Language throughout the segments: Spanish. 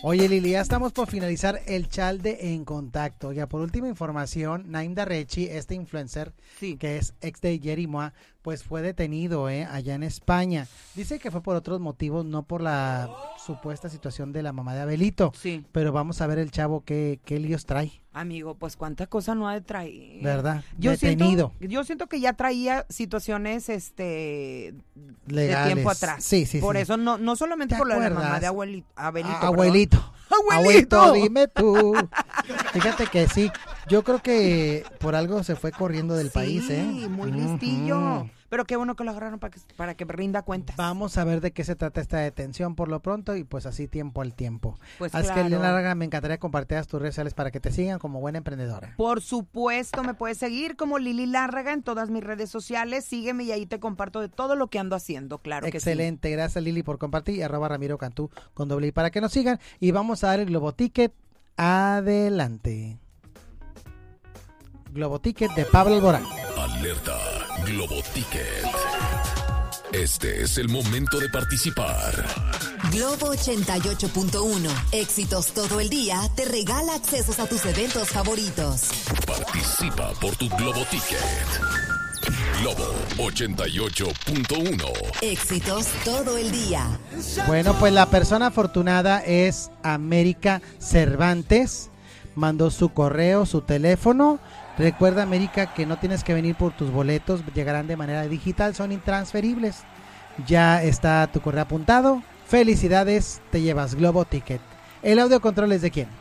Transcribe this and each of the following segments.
Oye, Lili, ya estamos por finalizar el chal de En Contacto. Ya por última información, Naim Darrechi, este influencer, Sí. que es ex de Jerimoa, pues fue detenido allá en España. Dice que fue por otros motivos, no por la supuesta situación de la mamá de Abelito. Sí. Pero vamos a ver el chavo qué líos trae, Amigo, pues cuánta cosa no ha de traer. ¿verdad? Yo Detenido. siento que ya traía situaciones de Legales. tiempo atrás. Sí, sí, Por sí. eso, no solamente ¿Te por lo de la acuerdas? mamá de Abelito. Abuelito. ¡Abuelito! Dime tú. Fíjate que sí, yo creo que por algo se fue corriendo del país, Sí, muy listillo. Ujú. Pero qué bueno que lo agarraron para que rinda cuentas. Vamos a ver de qué se trata esta detención por lo pronto y pues así tiempo al tiempo. Pues Así claro. que, Liliana Larga, me encantaría compartir tus redes sociales para que te sigan como buena emprendedora. Por supuesto, me puedes seguir como Lili Lárraga en todas mis redes sociales. Sígueme y ahí te comparto de todo lo que ando haciendo, claro que sí. Excelente, gracias Lili por compartir, y @Ramiro Cantú con doble I para que nos sigan. Y vamos a dar el Globo Ticket. Adelante. Globo Ticket de Pablo Alborán. Alerta Globo Ticket. Este es el momento de participar. Globo 88.1. Éxitos todo el día te regala accesos a tus eventos favoritos. Participa por tu Globo Ticket. Globo 88.1. Éxitos todo el día. Bueno, pues la persona afortunada es América Cervantes. Mandó su correo, su teléfono. Recuerda, América, que no tienes que venir por tus boletos, llegarán de manera digital, son intransferibles. Ya está tu correo apuntado. Felicidades, te llevas Globo Ticket. ¿El audio control es de quién?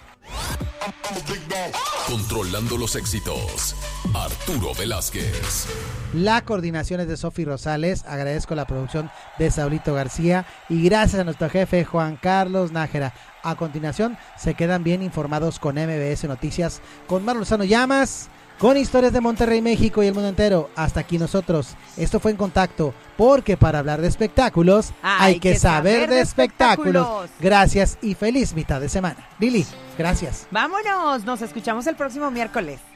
Controlando los éxitos. Arturo Velázquez. La coordinación es de Sofi Rosales. Agradezco la producción de Saulito García. Y gracias a nuestro jefe Juan Carlos Nájera. A continuación, se quedan bien informados con MBS Noticias, con Mar Lozano Llamas, con historias de Monterrey, México y el mundo entero. Hasta aquí nosotros. Esto fue En Contacto, porque para hablar de espectáculos hay que saber de espectáculos. Gracias y feliz mitad de semana. Lili, gracias. Vámonos, nos escuchamos el próximo miércoles.